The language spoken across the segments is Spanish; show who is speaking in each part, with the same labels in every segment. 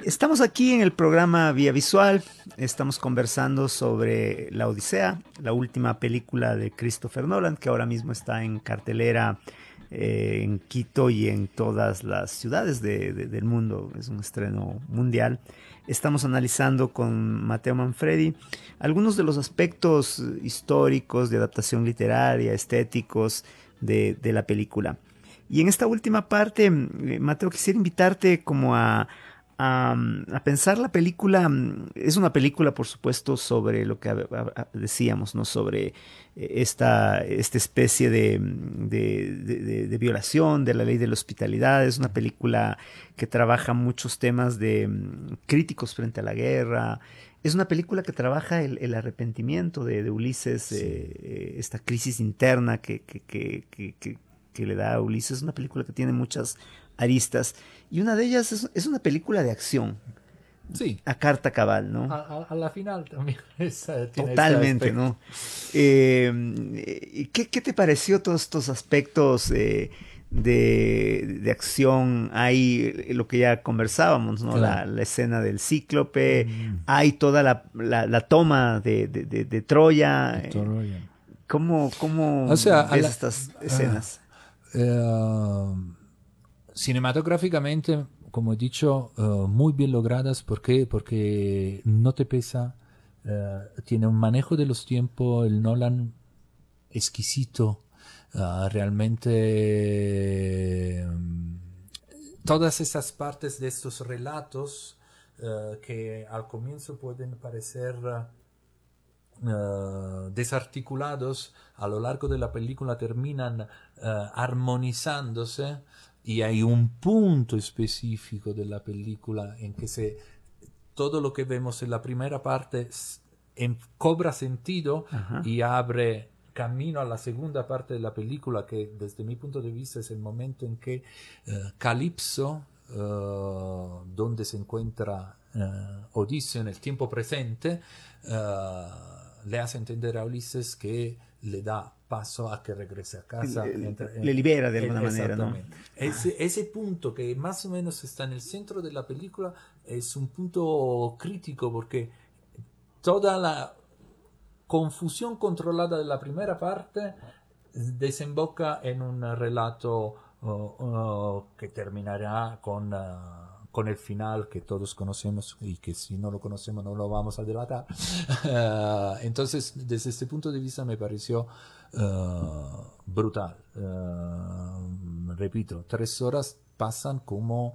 Speaker 1: Estamos aquí en el programa Vía Visual, estamos conversando sobre La Odisea, la última película de Christopher Nolan, que ahora mismo está en cartelera en Quito y en todas las ciudades del mundo, es un estreno mundial. Estamos analizando con Mateo Manfredi algunos de los aspectos históricos, de adaptación literaria, estéticos de la película. Y en esta última parte, Mateo, quisiera invitarte como a pensar la película. Es una película, por supuesto, sobre lo que decíamos, ¿no? Sobre esta especie de violación de la ley de la hospitalidad. Es una película que trabaja muchos temas críticos frente a la guerra. Es una película que trabaja el arrepentimiento de Ulises,
Speaker 2: Sí.
Speaker 1: esta crisis interna que le da a Ulises. Es una película que tiene muchas aristas. Y una de ellas es una película de acción,
Speaker 2: Sí,
Speaker 1: a carta cabal, ¿no?
Speaker 2: a la final también tiene ese
Speaker 1: Totalmente,
Speaker 2: aspecto.
Speaker 1: ¿no? ¿Qué te pareció todos estos aspectos de acción? Hay lo que ya conversábamos, ¿no?
Speaker 2: Claro.
Speaker 1: La escena del cíclope,
Speaker 2: Mm,
Speaker 1: hay toda la toma de Troya.
Speaker 2: de Troya.
Speaker 1: ¿Cómo
Speaker 2: O sea,
Speaker 1: ves estas escenas?
Speaker 2: eh, cinematográficamente, como he dicho, muy bien logradas. ¿Por qué? Porque no te pesa. Tiene un manejo de los tiempos, el Nolan exquisito. Realmente todas esas partes de estos relatos que al comienzo pueden parecer desarticulados, a lo largo de la película terminan armonizándose, y hay un punto específico de la película en que todo lo que vemos en la primera parte cobra sentido
Speaker 1: Ajá.
Speaker 2: y abre camino a la segunda parte de la película, que desde mi punto de vista es el momento en que Calipso, donde se encuentra Odiseo en el tiempo presente, le hace entender a Ulises que le da paso a que regrese a casa.
Speaker 1: Le libera de alguna manera, ¿no?
Speaker 2: Exactamente. Ese punto que más o menos está en el centro de la película es un punto crítico, porque toda la confusión controlada de la primera parte desemboca en un relato que terminará con el final que todos conocemos, y que si no lo conocemos no lo vamos a delatar. Entonces, desde este punto de vista me pareció brutal. Repito, 3 horas pasan como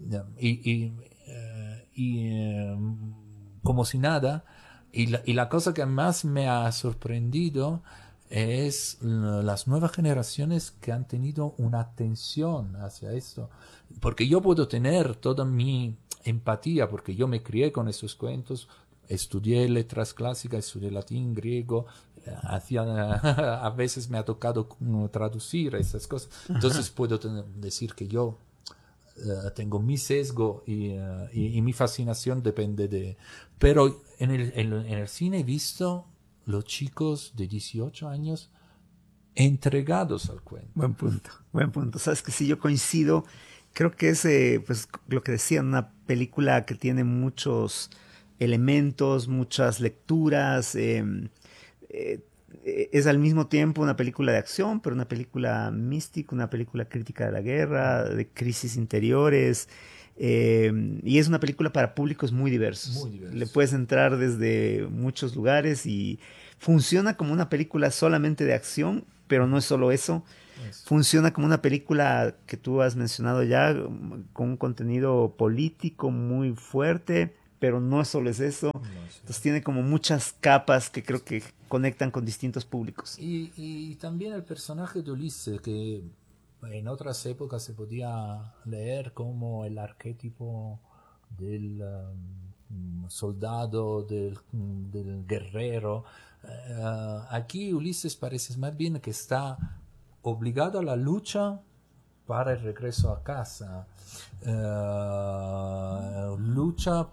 Speaker 2: como si nada. Y la cosa que más me ha sorprendido es las nuevas generaciones que han tenido una atención hacia esto. Porque yo puedo tener toda mi empatía, porque yo me crié con esos cuentos, estudié letras clásicas, estudié latín, griego, a veces me ha tocado traducir esas cosas. Entonces puedo decir que yo tengo mi sesgo, y mi fascinación depende de... Pero en el cine he visto los chicos de 18 años entregados al cuento.
Speaker 1: Buen punto, buen punto. Sabes que sí, yo coincido. Creo que es, pues, lo que decía, una película que tiene muchos elementos, muchas lecturas. Eh, es al mismo tiempo una película de acción, pero una película mística, una película crítica de la guerra, de crisis interiores. Y es una película para públicos muy diversos.
Speaker 2: Muy
Speaker 1: Le
Speaker 2: diverso.
Speaker 1: puedes entrar desde muchos lugares y funciona como una película solamente de acción, pero no es solo eso.
Speaker 2: Eso.
Speaker 1: Funciona como una película que tú has mencionado ya, con un contenido político muy fuerte, pero no solo es eso.
Speaker 2: No sé.
Speaker 1: Entonces tiene como muchas capas que creo que conectan con distintos públicos.
Speaker 2: Y también el personaje de Ulises, que en otras épocas se podía leer como el arquetipo del soldado, del guerrero. Aquí Ulises parece más bien que está obligado a la lucha para el regreso a casa. Lucha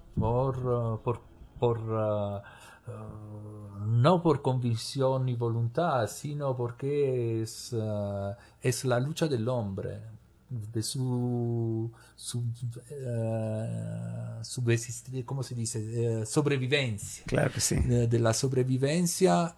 Speaker 2: no por convicción ni voluntad, sino porque es la lucha del hombre. ¿cómo se dice? Sobrevivencia.
Speaker 1: Claro que sí.
Speaker 2: De la sobrevivencia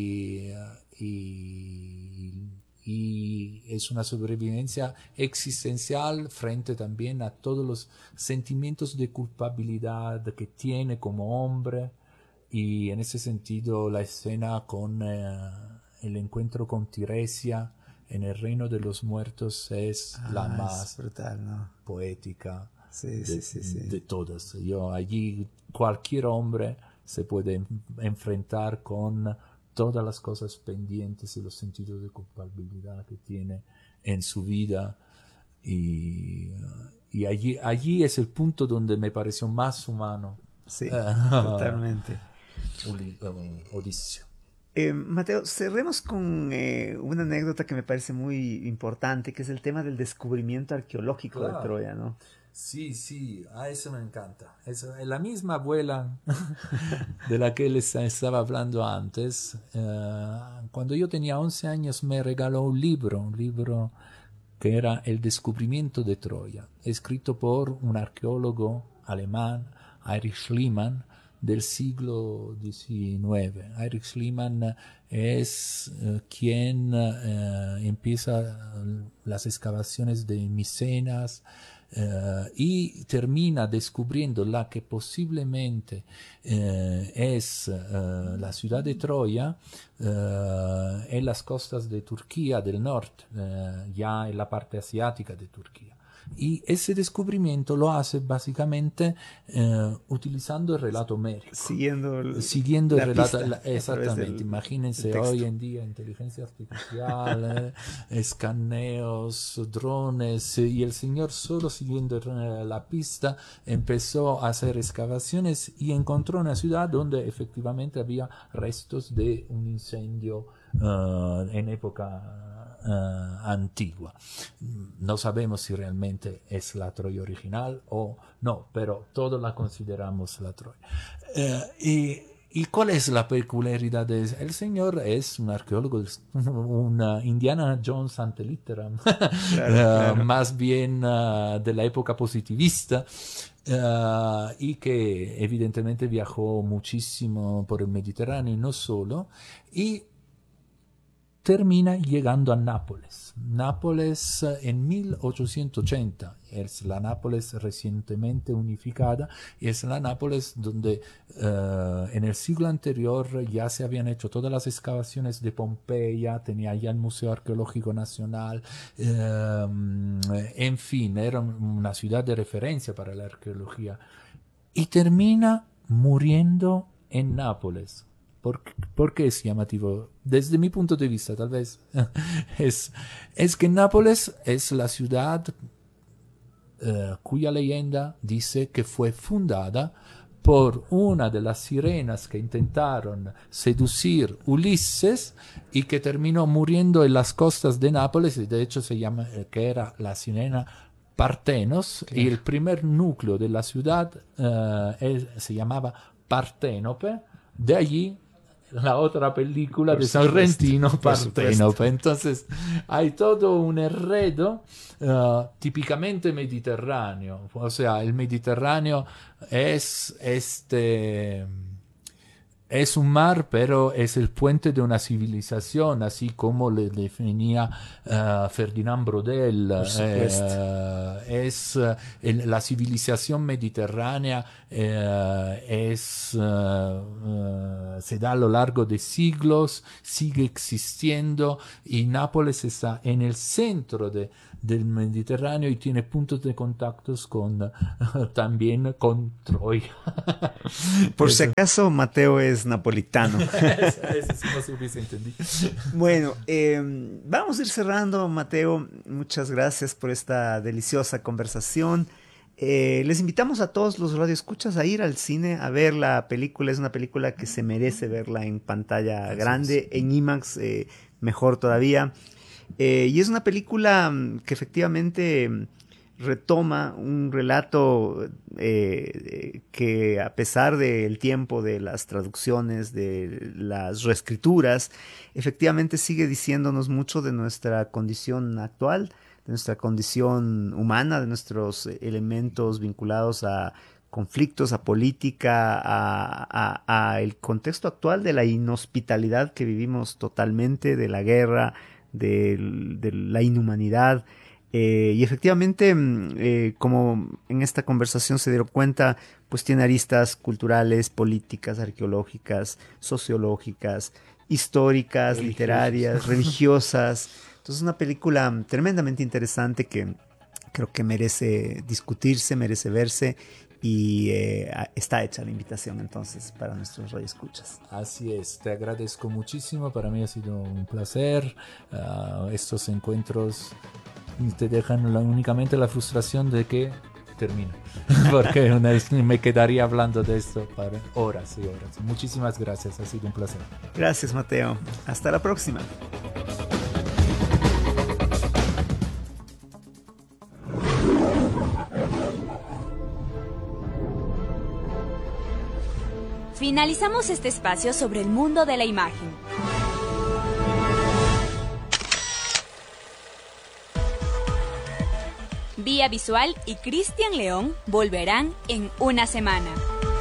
Speaker 2: y es una sobrevivencia existencial frente también a todos los sentimientos de culpabilidad que tiene como hombre, y en ese sentido la escena con el encuentro con Tiresia en el reino de los muertos es la más
Speaker 1: brutal, ¿no?
Speaker 2: poética
Speaker 1: Sí, sí.
Speaker 2: de todas. Allí cualquier hombre se puede enfrentar con todas las cosas pendientes y los sentidos de culpabilidad que tiene en su vida, y allí es el punto donde me pareció más humano.
Speaker 1: Sí, totalmente.
Speaker 2: Odiseo.
Speaker 1: Mateo, cerremos con una anécdota que me parece muy importante, que es el tema del descubrimiento arqueológico de Troya, ¿no?
Speaker 2: Sí, a eso me encanta. La misma abuela de la que les estaba hablando antes, cuando yo tenía 11 años me regaló un libro que era El descubrimiento de Troya, escrito por un arqueólogo alemán, Heinrich Schliemann, del siglo XIX. Heinrich Schliemann es quien empieza las excavaciones de Micenas, y termina descubriendo la que posiblemente es la ciudad de Troya en las costas de Turquía del norte, ya en la parte asiática de Turquía. Y ese descubrimiento lo hace básicamente utilizando el relato homérico.
Speaker 1: Siguiendo
Speaker 2: el relato.
Speaker 1: pista,
Speaker 2: Exactamente. Imagínense hoy en día inteligencia artificial, escaneos, drones, y el señor solo siguiendo la pista empezó a hacer excavaciones y encontró una ciudad donde efectivamente había restos de un incendio en época antigua. No sabemos si realmente es la Troya original o no, pero todos la consideramos la Troya. ¿Y cuál es la peculiaridad de eso? El señor es un arqueólogo, un Indiana Jones ante litteram, claro. Más bien de la época positivista, y que evidentemente viajó muchísimo por el Mediterráneo y no solo, y termina llegando a Nápoles. Nápoles en 1880 es la Nápoles recientemente unificada, y es la Nápoles donde en el siglo anterior ya se habían hecho todas las excavaciones de Pompeya, tenía ya el Museo Arqueológico Nacional, en fin, era una ciudad de referencia para la arqueología, y termina muriendo en Nápoles. ¿Por qué es llamativo? Desde mi punto de vista, tal vez, es que Nápoles es la ciudad cuya leyenda dice que fue fundada por una de las sirenas que intentaron seducir Ulises y que terminó muriendo en las costas de Nápoles, y de hecho se llama, que era la sirena Partenos, claro. Y el primer núcleo de la ciudad se llamaba Parténope, de allí la otra película de Sorrentino, Parténope. Entonces hay todo un enredo típicamente mediterráneo. O sea, el Mediterráneo es es un mar, pero es el puente de una civilización, así como le definía Ferdinand Brodel. La civilización mediterránea se da a lo largo de siglos, sigue existiendo, y Nápoles está en el centro del Mediterráneo y tiene puntos de contactos también con Troya.
Speaker 1: Por si acaso, Mateo es napolitano.
Speaker 2: Eso sí no se hubiese entendido.
Speaker 1: Bueno, vamos a ir cerrando, Mateo. Muchas gracias por esta deliciosa conversación. Les invitamos a todos los radioescuchas a ir al cine a ver la película. Es una película que se merece verla en pantalla grande, en IMAX, mejor todavía. Y es una película que efectivamente retoma un relato que, a pesar del tiempo, de las traducciones, de las reescrituras, efectivamente sigue diciéndonos mucho de nuestra condición actual, nuestra condición humana, de nuestros elementos vinculados a conflictos, a política, a el contexto actual de la inhospitalidad que vivimos totalmente, de la guerra, de la inhumanidad. Y efectivamente, como en esta conversación se dieron cuenta, pues tiene aristas culturales, políticas, arqueológicas, sociológicas, históricas, literarias, religiosas. Entonces es una película tremendamente interesante que creo que merece discutirse, merece verse, y está hecha la invitación entonces para nuestros radioescuchas.
Speaker 2: Así es, te agradezco muchísimo, para mí ha sido un placer. Estos encuentros te dejan únicamente la frustración de que termina, porque me quedaría hablando de esto para horas y horas. Muchísimas gracias, ha sido un placer.
Speaker 1: Gracias, Mateo. Hasta la próxima.
Speaker 3: Finalizamos este espacio sobre el mundo de la imagen. Vía Visual y Cristian León volverán en una semana.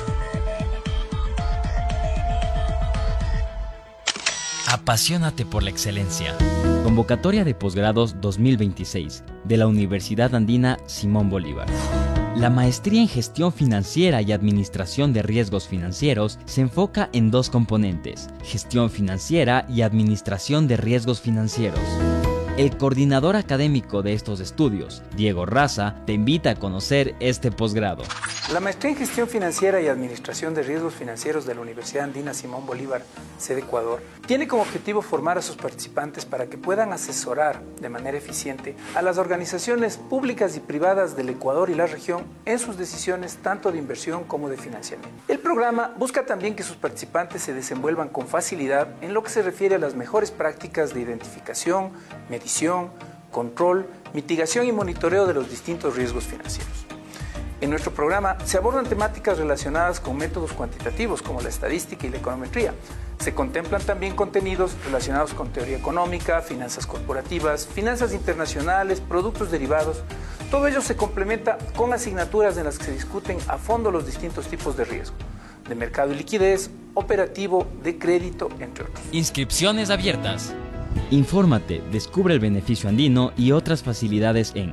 Speaker 4: Apasionate por la excelencia. Convocatoria de posgrados 2026 de la Universidad Andina Simón Bolívar. La maestría en Gestión Financiera y Administración de Riesgos Financieros se enfoca en dos componentes: gestión financiera y administración de riesgos financieros. El coordinador académico de estos estudios, Diego Raza, te invita a conocer este posgrado.
Speaker 5: La maestría en Gestión Financiera y Administración de Riesgos Financieros de la Universidad Andina Simón Bolívar, sede Ecuador, tiene como objetivo formar a sus participantes para que puedan asesorar de manera eficiente a las organizaciones públicas y privadas del Ecuador y la región en sus decisiones tanto de inversión como de financiamiento. El programa busca también que sus participantes se desenvuelvan con facilidad en lo que se refiere a las mejores prácticas de identificación, medición, control, mitigación y monitoreo de los distintos riesgos financieros. En nuestro programa se abordan temáticas relacionadas con métodos cuantitativos como la estadística y la econometría. Se contemplan también contenidos relacionados con teoría económica, finanzas corporativas, finanzas internacionales, productos derivados. Todo ello se complementa con asignaturas en las que se discuten a fondo los distintos tipos de riesgo, de mercado y liquidez, operativo, de crédito, entre otros.
Speaker 4: Inscripciones abiertas. Infórmate, descubre el beneficio andino y otras facilidades en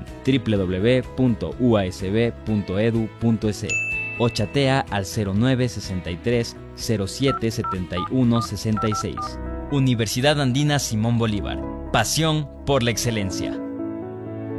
Speaker 4: www.uasb.edu.es o chatea al 0963 07 71 66. Universidad Andina Simón Bolívar. Pasión por la excelencia.